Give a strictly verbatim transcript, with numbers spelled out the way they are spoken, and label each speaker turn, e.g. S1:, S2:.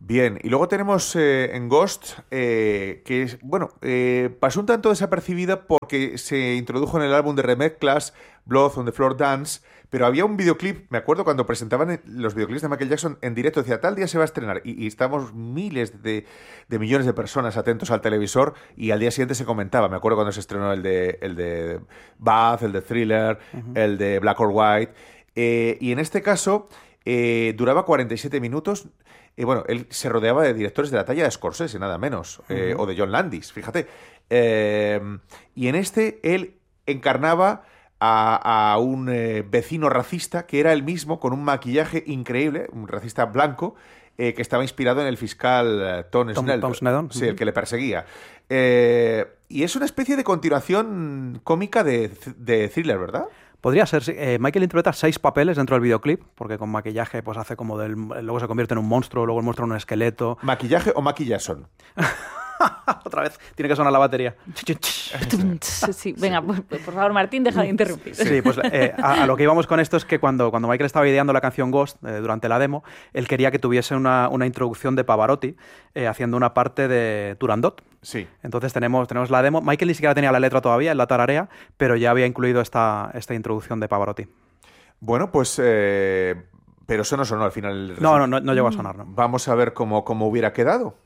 S1: Bien, y luego tenemos eh, en Ghost, eh, que es, bueno, eh, pasó un tanto desapercibida porque se introdujo en el álbum de remezclas Blood on the Floor Dance, pero había un videoclip, me acuerdo cuando presentaban los videoclips de Michael Jackson en directo, decía, tal día se va a estrenar, y, y estábamos miles de, de millones de personas atentos al televisor, y al día siguiente se comentaba, me acuerdo cuando se estrenó el de, el de Bath, el de Thriller, uh-huh. el de Black or White, eh, y en este caso eh, duraba cuarenta y siete minutos. Eh, bueno, él se rodeaba de directores de la talla de Scorsese, nada menos, eh, uh-huh. o de John Landis, fíjate. Eh, y en este, él encarnaba a, a un eh, vecino racista que era él mismo, con un maquillaje increíble, un racista blanco, eh, que estaba inspirado en el fiscal eh, Tom,
S2: Tom
S1: Snell,
S2: Tom Snedden.
S1: Sí, uh-huh. el que le perseguía. Eh, y es una especie de continuación cómica de, de Thriller, ¿verdad?
S2: Podría ser, sí. Eh, Michael interpreta seis papeles dentro del videoclip, porque con maquillaje pues hace como del... Luego se convierte en un monstruo, luego el monstruo en un esqueleto.
S1: ¿Maquillaje o maquillason?
S2: Otra vez, tiene que sonar la batería.
S3: Sí, venga, pues, por favor, Martín, deja de interrumpir.
S2: Sí, pues eh, a, a lo que íbamos con esto es que cuando, cuando Michael estaba ideando la canción Ghost, eh, durante la demo, él quería que tuviese una, una introducción de Pavarotti, eh, haciendo una parte de Turandot.
S1: Sí.
S2: Entonces tenemos, tenemos la demo. Michael ni siquiera tenía la letra todavía, él la tararea, pero ya había incluido esta, esta introducción de Pavarotti.
S1: Bueno, pues... Eh... Pero eso no sonó al final.
S2: No, no, no, no llegó a sonar, ¿no?
S1: Vamos a ver cómo, cómo hubiera quedado.